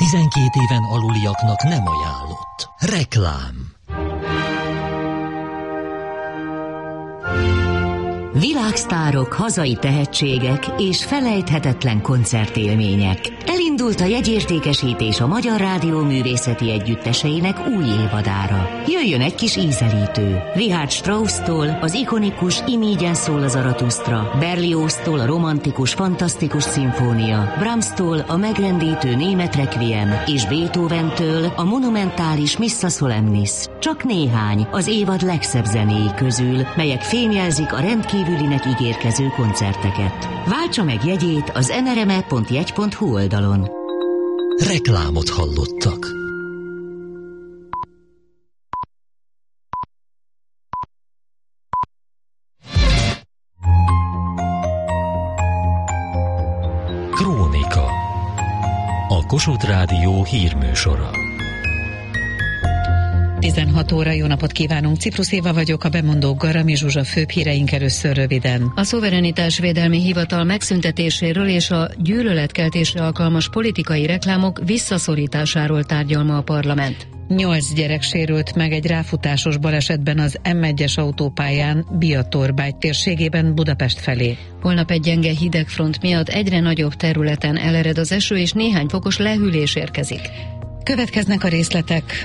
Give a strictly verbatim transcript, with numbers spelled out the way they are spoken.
tizenkét éven aluliaknak nem ajánlott. Reklám. Világsztárok, hazai tehetségek és felejthetetlen koncertélmények. Elindult a jegyértékesítés a Magyar Rádió művészeti együtteseinek új évadára. Jöjjön egy kis ízelítő. Richard Strauss-tól az ikonikus Imígyen szól a Zaratusztra, Berlioz-tól a romantikus, fantasztikus szimfónia, Brahms-tól a megrendítő német requiem és Beethoven-től a monumentális Missa Solemnis. Csak néhány az évad legszebb zenéi közül, melyek fémjelzik a rendkívülinek ígérkező koncerteket. Váltsa meg jegyét az en er em e pont jegy pont hu oldalon. Reklámot hallottak. Krónika. A Kossuth Rádió hírműsora. tizenhat óra, jó napot kívánunk, Ciprus Éva vagyok, a bemondók Garami Zsuzsa, főbb híreink először röviden. A szuverenitásvédelmi hivatal megszüntetéséről és a gyűlöletkeltésre alkalmas politikai reklámok visszaszorításáról tárgyal ma a parlament. Nyolc gyerek sérült meg egy ráfutásos balesetben az em egyes autópályán Biatorbágy térségében Budapest felé. Holnap egy gyenge hidegfront miatt egyre nagyobb területen elered az eső és néhány fokos lehűlés érkezik. Következnek a részletek.